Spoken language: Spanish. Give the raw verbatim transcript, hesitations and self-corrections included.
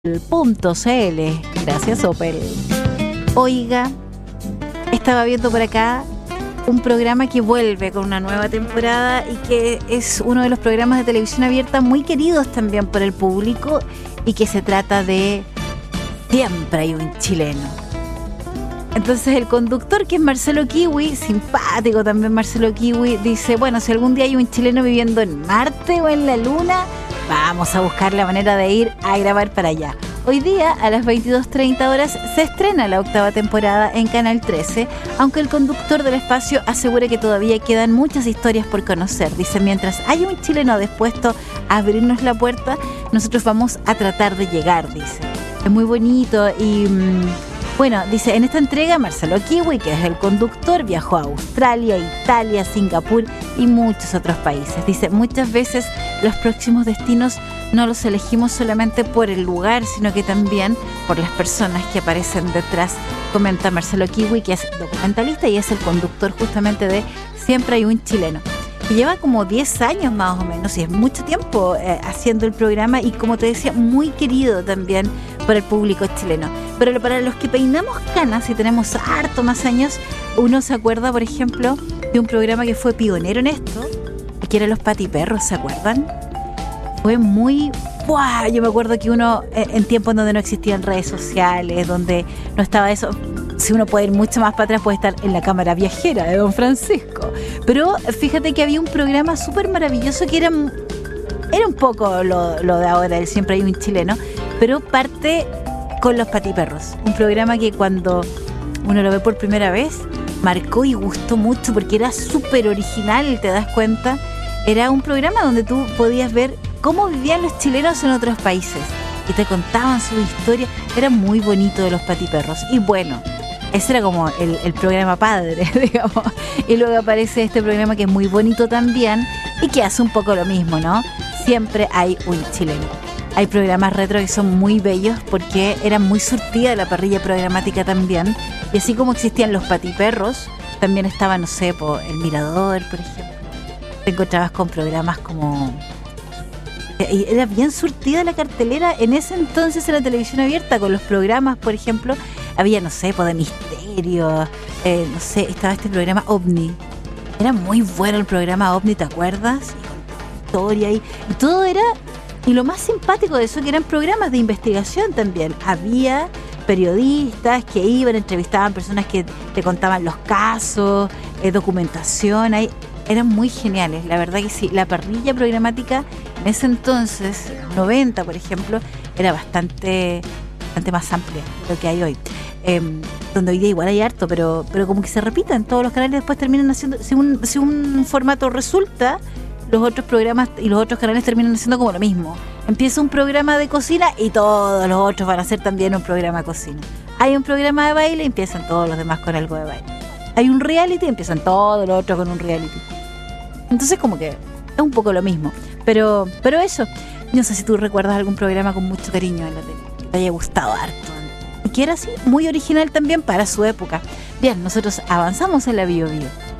punto c l. Gracias, Opel. Oiga, estaba viendo por acá un programa que vuelve con una nueva temporada y que es uno de los programas de televisión abierta muy queridos también por el público, y que se trata de Siempre hay un chileno. Entonces el conductor, que es Marcelo Kiwi, simpático también Marcelo Kiwi, dice, bueno, si algún día hay un chileno viviendo en Marte o en la Luna, vamos a buscar la manera de ir a grabar para allá. Hoy día, a las veintidós treinta horas, se estrena la octava temporada en Canal trece, aunque el conductor del espacio asegura que todavía quedan muchas historias por conocer. Dice, mientras hay un chileno dispuesto a abrirnos la puerta, nosotros vamos a tratar de llegar, dice. Es muy bonito y... Mmm, Bueno, dice, en esta entrega Marcelo Kiwi, que es el conductor, viajó a Australia, Italia, Singapur y muchos otros países. Dice, muchas veces los próximos destinos no los elegimos solamente por el lugar, sino que también por las personas que aparecen detrás, comenta Marcelo Kiwi, que es documentalista y es el conductor justamente de Siempre hay un chileno. Que lleva como diez años más o menos, y es mucho tiempo eh, haciendo el programa, y como te decía, muy querido también por el público chileno. Pero para los que peinamos canas y tenemos harto más años, uno se acuerda, por ejemplo, de un programa que fue pionero en esto, que era Los Patiperros, ¿se acuerdan? Fue muy... ¡Buah! Yo me acuerdo que uno, eh, en tiempos donde no existían redes sociales, donde no estaba eso... Si uno puede ir mucho más para atrás, puede estar en la cámara viajera de Don Francisco. Pero fíjate que había un programa súper maravilloso que era, era un poco lo, lo de ahora, el Siempre hay un chileno, pero parte con Los Patiperros. Un programa que cuando uno lo ve por primera vez, marcó y gustó mucho porque era súper original, te das cuenta. Era un programa donde tú podías ver cómo vivían los chilenos en otros países y te contaban su historia. Era muy bonito de Los Patiperros. Y bueno, ese era como el, el programa padre, digamos. Y luego aparece este programa que es muy bonito también y que hace un poco lo mismo, ¿no? Siempre hay un chileno. Hay programas retro que son muy bellos porque eran muy surtida la parrilla programática también. Y así como existían Los Patiperros, también estaba, no sé, por El Mirador, por ejemplo. Te encontrabas con programas como... Era bien surtida la cartelera en ese entonces en la televisión abierta, con los programas, por ejemplo, había, no sé, pues de misterio, eh, no sé, estaba este programa OVNI. Era muy bueno el programa OVNI, ¿te acuerdas? Y con historia y, y todo era... Y lo más simpático de eso, que eran programas de investigación también. Había periodistas que iban, entrevistaban personas que te contaban los casos, eh, documentación, ahí... Eran muy geniales, la verdad que sí. La parrilla programática en ese entonces, noventa por ejemplo, era bastante, bastante más amplia de lo que hay hoy. Eh, donde hoy día igual hay harto, pero, pero como que se repiten todos los canales, después terminan haciendo, si un, si un formato resulta, los otros programas y los otros canales terminan haciendo como lo mismo. Empieza un programa de cocina y todos los otros van a hacer también un programa de cocina. Hay un programa de baile y empiezan todos los demás con algo de baile. Hay un reality y empiezan todos los otros con un reality. Entonces como que es un poco lo mismo. Pero, pero eso, no sé si tú recuerdas algún programa con mucho cariño en la tele, que te haya gustado harto, y que era así, muy original también para su época. Bien, nosotros avanzamos en la Bio Bio.